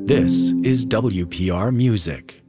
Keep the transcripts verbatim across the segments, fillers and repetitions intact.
This is W P R Music.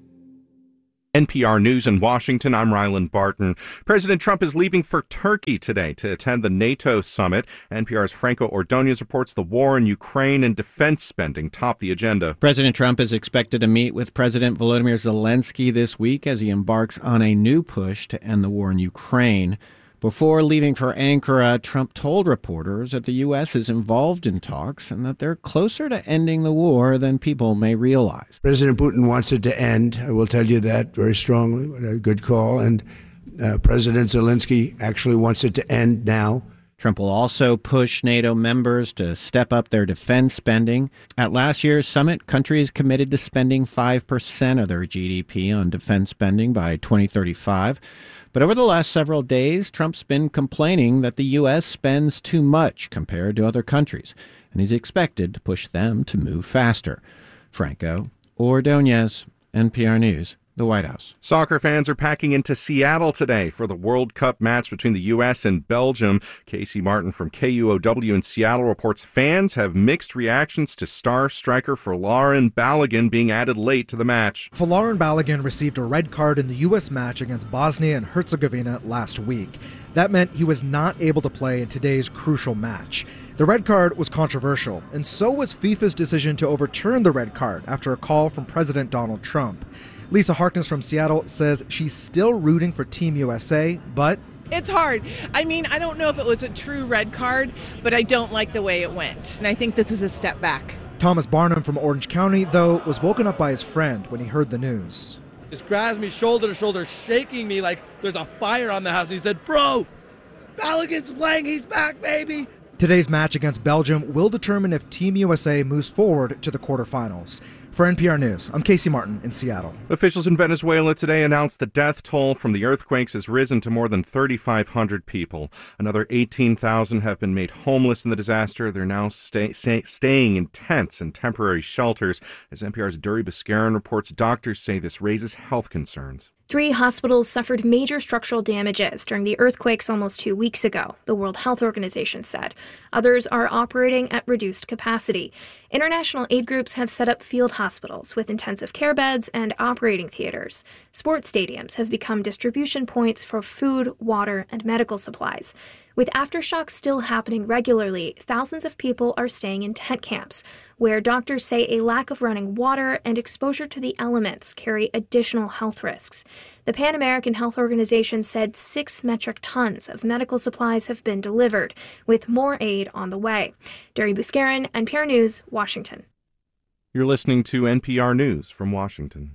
N P R News in Washington, I'm Ryland Barton. President Trump is leaving for Turkey today to attend the NATO summit. N P R's Franco Ordonez reports the war in Ukraine and defense spending top the agenda. President Trump is expected to meet with President Volodymyr Zelensky this week as he embarks on a new push to end the war in Ukraine. Before leaving for Ankara, Trump told reporters that the U S is involved in talks and that they're closer to ending the war than people may realize. President Putin wants it to end. I will tell you that very strongly. A good call. And uh, President Zelensky actually wants it to end now. Trump will also push NATO members to step up their defense spending. At last year's summit, countries committed to spending five percent of their G D P on defense spending by twenty thirty-five. But over the last several days, Trump's been complaining that the U S spends too much compared to other countries, and he's expected to push them to move faster. Franco Ordonez, N P R News, the White House. Soccer fans are packing into Seattle today for the World Cup match between the U S and Belgium. Casey Martin from K U O W in Seattle reports fans have mixed reactions to star striker Folarin Balogun being added late to the match. Folarin Balogun received a red card in the U S match against Bosnia and Herzegovina last week. That meant he was not able to play in today's crucial match. The red card was controversial, and so was FIFA's decision to overturn the red card after a call from President Donald Trump. Lisa Harkness from Seattle says she's still rooting for Team U S A, but it's hard. I mean, I don't know if it was a true red card, but I don't like the way it went. And I think this is a step back. Thomas Barnum from Orange County, though, was woken up by his friend when he heard the news. He just grabs me shoulder to shoulder, shaking me like there's a fire on the house. And he said, "Bro, Balogun's playing. He's back, baby." Today's match against Belgium will determine if Team U S A moves forward to the quarterfinals. For N P R News, I'm Casey Martin in Seattle. Officials in Venezuela today announced the death toll from the earthquakes has risen to more than thirty-five hundred people. Another eighteen thousand have been made homeless in the disaster. They're now stay, stay, staying in tents and temporary shelters. As N P R's Duri Bascarin reports, doctors say this raises health concerns. Three hospitals suffered major structural damages during the earthquakes almost two weeks ago, the World Health Organization said. Others are operating at reduced capacity. International aid groups have set up field hospitals with intensive care beds and operating theaters. Sports stadiums have become distribution points for food, water, and medical supplies. With aftershocks still happening regularly, thousands of people are staying in tent camps, where doctors say a lack of running water and exposure to the elements carry additional health risks. The Pan American Health Organization said six metric tons of medical supplies have been delivered, with more aid on the way. Duri Bascarin, N P R News, Washington. You're listening to N P R News from Washington.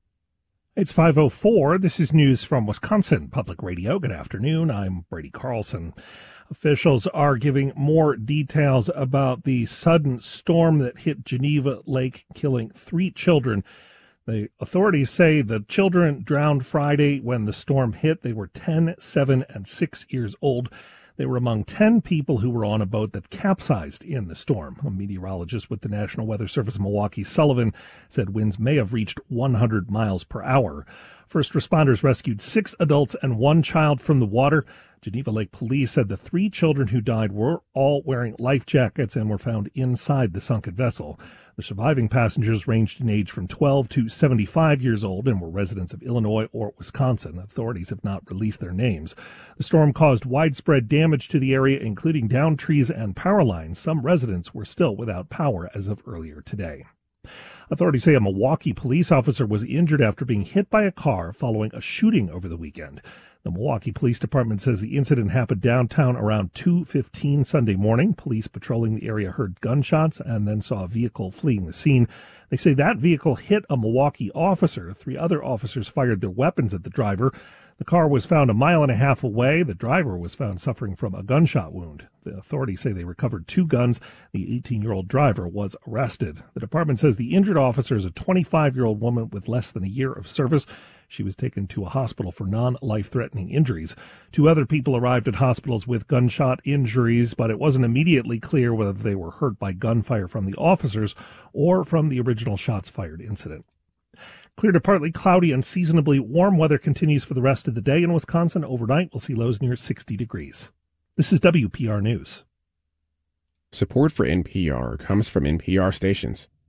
It's five oh four. This is news from Wisconsin Public Radio. Good afternoon. I'm Brady Carlson. Officials are giving more details about the sudden storm that hit Geneva Lake, killing three children. The authorities say the children drowned Friday when the storm hit. They were ten, seven, and six years old. They were among ten people who were on a boat that capsized in the storm. A meteorologist with the National Weather Service in Milwaukee, Sullivan, said winds may have reached one hundred miles per hour. First responders rescued six adults and one child from the water. Geneva Lake Police said the three children who died were all wearing life jackets and were found inside the sunken vessel. The surviving passengers ranged in age from twelve to seventy-five years old and were residents of Illinois or Wisconsin. Authorities have not released their names. The storm caused widespread damage to the area, including downed trees and power lines. Some residents were still without power as of earlier today. Authorities say a Milwaukee police officer was injured after being hit by a car following a shooting over the weekend. The Milwaukee Police Department says the incident happened downtown around two fifteen Sunday morning. Police patrolling the area heard gunshots and then saw a vehicle fleeing the scene. They say that vehicle hit a Milwaukee officer. Three other officers fired their weapons at the driver. The car was found a mile and a half away. The driver was found suffering from a gunshot wound. The authorities say they recovered two guns. The eighteen-year-old driver was arrested. The department says the injured officer is a twenty-five-year-old woman with less than a year of service. She was taken to a hospital for non-life-threatening injuries. Two other people arrived at hospitals with gunshot injuries, but it wasn't immediately clear whether they were hurt by gunfire from the officers or from the original shots fired incident. Clear to partly cloudy, unseasonably warm weather continues for the rest of the day in Wisconsin. Overnight, we'll see lows near sixty degrees. This is W P R News. Support for N P R comes from N P R stations.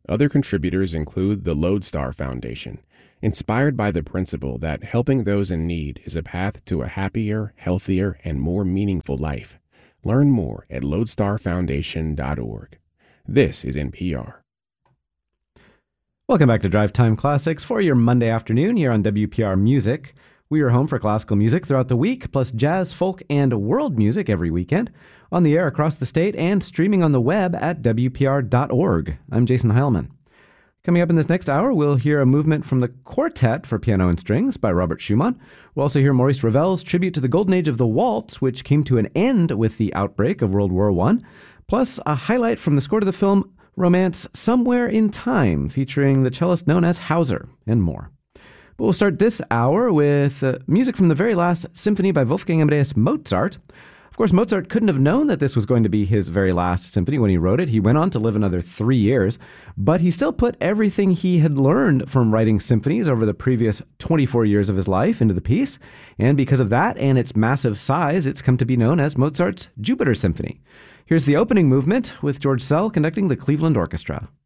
Other contributors include the Lodestar Foundation, inspired by the principle that helping those in need is a path to a happier, healthier, and more meaningful life. Learn more at lodestar foundation dot org. This is N P R. Welcome back to Drive Time Classics for your Monday afternoon here on W P R Music. We are home for classical music throughout the week, plus jazz, folk, and world music every weekend, on the air across the state and streaming on the web at W P R dot org. I'm Jason Heilman. Coming up in this next hour, we'll hear a movement from the Quartet for Piano and Strings by Robert Schumann. We'll also hear Maurice Ravel's tribute to the golden age of the waltz, which came to an end with the outbreak of World War One, plus a highlight from the score to the film Romance Somewhere in Time, featuring the cellist known as Hauser, and more. But we'll start this hour with uh, music from the very last symphony by Wolfgang Amadeus Mozart. Of course, Mozart couldn't have known that this was going to be his very last symphony when he wrote it. He went on to live another three years, but he still put everything he had learned from writing symphonies over the previous twenty-four years of his life into the piece. And because of that and its massive size, it's come to be known as Mozart's Jupiter Symphony. Here's the opening movement with George Szell conducting the Cleveland Orchestra.